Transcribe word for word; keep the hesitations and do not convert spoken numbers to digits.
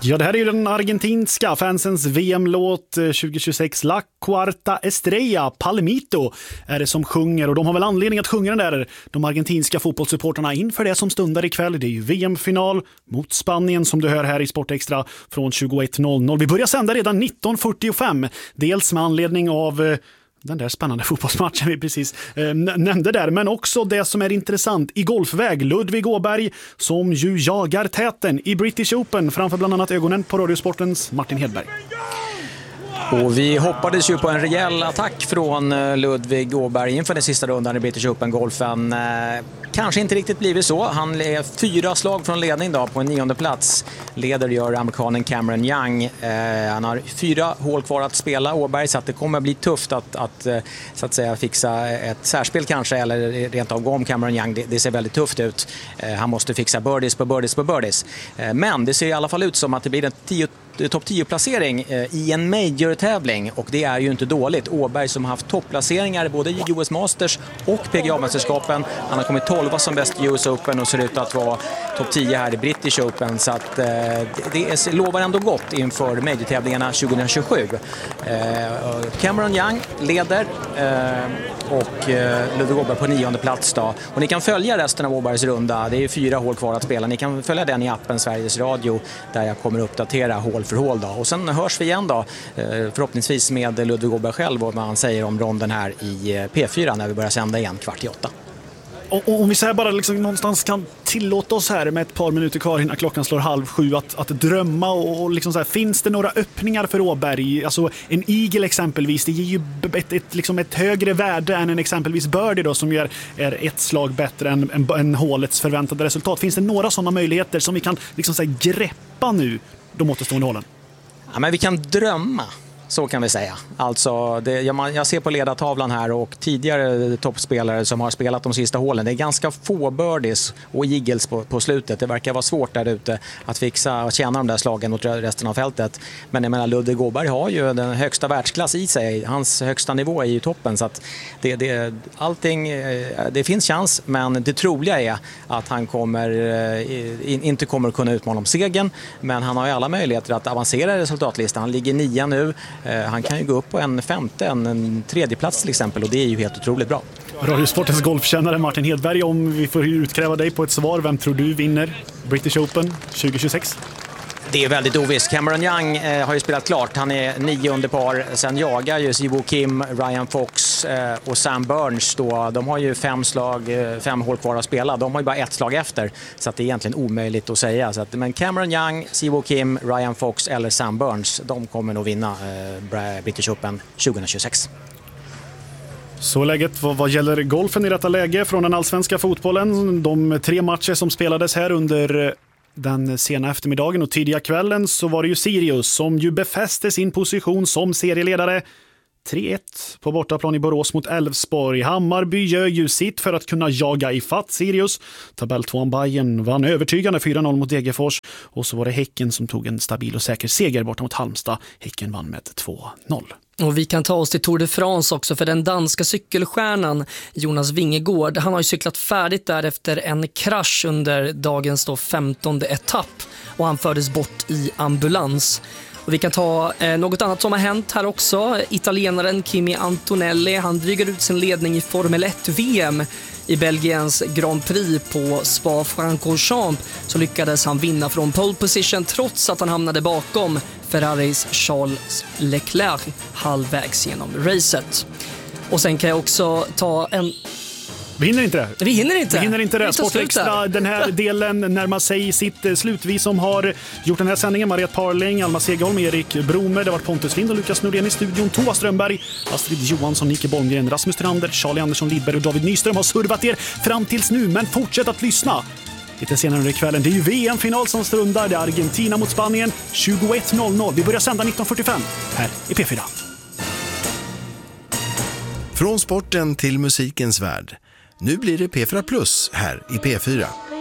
Ja, det här är ju den argentinska fansens V M-låt tjugohundratjugosex. La Cuarta Estrella, Palmito är det som sjunger, och de har väl anledning att sjunga den där, de argentinska fotbollssupporterna, inför det som stundar ikväll. Det är ju V M-final mot Spanien som du hör här i Sportextra från tjugoett noll noll. Vi börjar sända redan nitton fyrtiofem, dels med anledning av den där spännande fotbollsmatchen vi precis eh, nämnde där, men också det som är intressant i golfväg. Ludvig Åberg som ju jagar täten i British Open framför bland annat ögonen på Radiosportens Martin Hedberg. Och vi hoppades ju på en rejäl attack från Ludvig Åberg inför den sista rundan i British Open-golfen. Kanske inte riktigt blivit så. Han är fyra slag från ledning då, på en nionde plats. Leder gör amerikanen Cameron Young. Eh, han har fyra hål kvar att spela, Åberg, så att det kommer bli tufft att, att, så att säga, fixa ett särspel kanske, eller rent av gå om Cameron Young. Det, det ser väldigt tufft ut. Eh, han måste fixa birdies på birdies på birdies. Eh, men det ser i alla fall ut som att det blir en tio topp tio-placering i en major-tävling, och det är ju inte dåligt. Åberg som har haft topplaceringar både i U S Masters och P G A-mästerskapen. Han har kommit tolva som bäst i U S Open och ser ut att vara topp tio här i British Open, så att eh, det är, lovar ändå gott inför major-tävlingarna tjugohundratjugosju. Eh, Cameron Young leder eh, och eh, Ludvig Åberg på nionde plats då. Och ni kan följa resten av Åbergs runda. Det är fyra hål kvar att spela. Ni kan följa den i appen Sveriges Radio, där jag kommer uppdatera hål för hål då. Och sen hörs vi igen då, förhoppningsvis med Ludvig Åberg själv och vad han säger om ronden här i P fyra när vi börjar sända igen kvart i åtta. Och om vi säger bara liksom någonstans kan tillåta oss här med ett par minuter kvar innan klockan slår halv sju att, att drömma och, och liksom så här, finns det några öppningar för Åberg? Alltså en eagle exempelvis, det ger ju ett, ett, liksom ett högre värde än en exempelvis birdie då, som är, är ett slag bättre än, än, än hålets förväntade resultat. Finns det några sådana möjligheter som vi kan liksom så här, greppa nu de återstående hålen? Ja, men vi kan drömma. Så kan vi säga. Alltså, det, jag, jag ser på ledartavlan här och tidigare toppspelare som har spelat de sista hålen. Det är ganska få birdies och eagles på, på slutet. Det verkar vara svårt där ute att fixa och tjäna de där slagen mot resten av fältet. Men jag menar, Ludvig Åberg har ju den högsta världsklass i sig. Hans högsta nivå är ju toppen. Så att det, det, allting, det finns chans, men det troliga är att han kommer, inte kommer att kunna utmana om segern. Men han har ju alla möjligheter att avancera i resultatlistan. Han ligger nia nu. Han kan ju gå upp på en femte, en, en tredje plats till exempel, och det är ju helt otroligt bra. Radiosportens golfkännare Martin Hedberg, om vi får utkräva dig på ett svar, vem tror du vinner British Open tjugohundratjugosex? Det är väldigt ovisst. Cameron Young eh, har ju spelat klart. Han är nio under par. Sen jagar ju Siwoo Kim, Ryan Fox eh, och Sam Burns då. De har ju fem slag, eh, fem hål kvar att spela. De har ju bara ett slag efter. Så att det är egentligen omöjligt att säga. Så att, men Cameron Young, Siwoo Kim, Ryan Fox eller Sam Burns, de kommer nog vinna eh, British Open tjugohundratjugosex. Så läget vad, vad gäller golfen i detta läge från den allsvenska fotbollen. De tre matcher som spelades här under den sena eftermiddagen och tidiga kvällen, så var det ju Sirius som ju befäste sin position som serieledare. tre ett på bortaplan i Borås mot Elfsborg. Hammarby gör ju sitt för att kunna jaga i fatt Sirius. Tabelltvåan Bayern vann övertygande fyra noll mot Degerfors. Och så var det Häcken som tog en stabil och säker seger borta mot Halmstad. Häcken vann med två noll. Och vi kan ta oss till Tour de France också, för den danska cykelstjärnan Jonas Vingegaard, han har ju cyklat färdigt där efter en krasch under dagens då femtonde etapp, och han fördes bort i ambulans. Och vi kan ta eh, något annat som har hänt här också. Italienaren Kimi Antonelli, han drygar ut sin ledning i Formel ett-V M. I Belgiens Grand Prix på Spa-Francorchamps så lyckades han vinna från pole position trots att han hamnade bakom Ferraris Charles Leclerc halvvägs genom racet. Och sen kan jag också ta en... Vi hinner inte det. Vi hinner inte. Vi hinner inte det. Vi Sportextra, den här delen närmar sig sitt slut. Vi som har gjort den här sändningen: Mariette Parling, Alma Segerholm, Erik Bromer, det var Pontus Lind och Lukas Nordén i studion, Thomas Strömberg, Astrid Johansson, Nicke Bolmgren, Rasmus Trander, Charlie Andersson Lidberg och David Nyström har servat er fram tills nu, men fortsätt att lyssna. Lite senare under kvällen, det är ju V M-final som stundar. Det är Argentina mot Spanien tjugoett noll noll. Vi börjar sända nitton fyrtiofem här i P fyra. Från sporten till musikens värld. Nu blir det P fyra Plus här i P fyra.